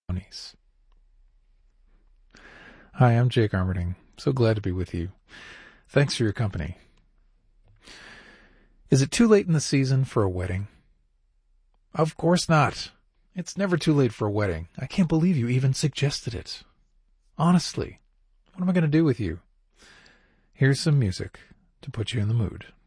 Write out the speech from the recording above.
Hi, I'm Jake Armerding. So glad to be with you. Thanks for your company. Is it too late in the season for a wedding? Of course not. It's never too late for a wedding. I can't believe you even suggested it. Honestly, what am I going to do with you? Here's some music to put you in the mood.